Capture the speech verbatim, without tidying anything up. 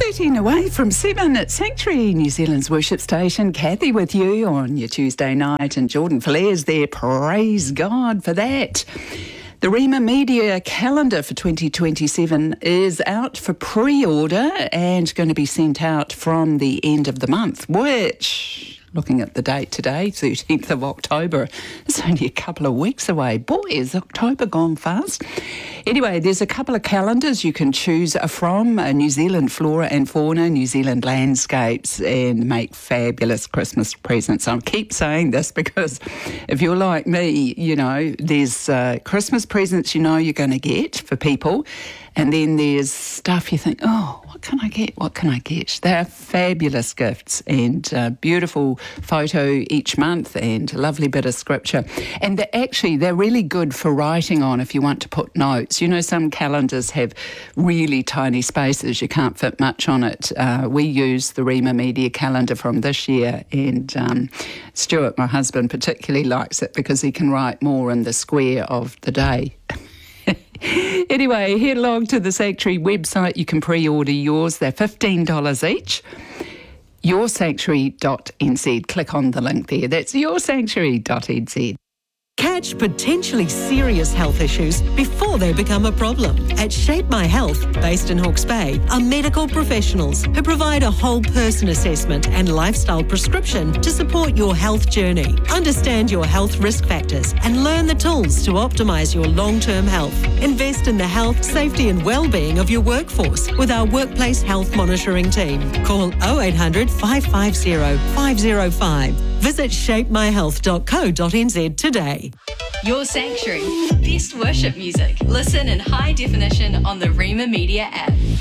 thirteen away from seven at Sanctuary, New Zealand's worship station. Kathy with you on your Tuesday night, and Jordan Flair's there. Praise God for that. The Rima Media calendar for twenty twenty-seven is out for pre-order and going to be sent out from the end of the month, which, looking at the date today, thirteenth of October, it's only a couple of weeks away. Boy, is October gone fast. Anyway, there's a couple of calendars you can choose from, uh, New Zealand Flora and Fauna, New Zealand Landscapes, and make fabulous Christmas presents. I keep saying this because if you're like me, you know, there's uh, Christmas presents you know you're going to get for people, and then there's stuff you think, oh, what can I get? What can I get? They're fabulous gifts and uh, beautiful photo each month and a lovely bit of scripture. And they're actually, they're really good for writing on if you want to put notes. You know, some calendars have really tiny spaces. You can't fit much on it. Uh, we use the Rima Media calendar from this year, and um, Stuart, my husband, particularly likes it because he can write more in the square of the day. Anyway, head along to the Sanctuary website. You can pre-order yours. They're fifteen dollars each. your sanctuary dot n z. Click on the link there. That's your sanctuary dot n z. Catch potentially serious health issues before they become a problem. At Shape My Health, based in Hawke's Bay, are medical professionals who provide a whole person assessment and lifestyle prescription to support your health journey. Understand your health risk factors and learn the tools to optimise your long-term health. Invest in the health, safety and well-being of your workforce with our workplace health monitoring team. Call oh eight hundred, five five zero, five zero five. Visit shape my health dot co dot n z today. Your Sanctuary. Best worship music. Listen in high definition on the Rima Media app.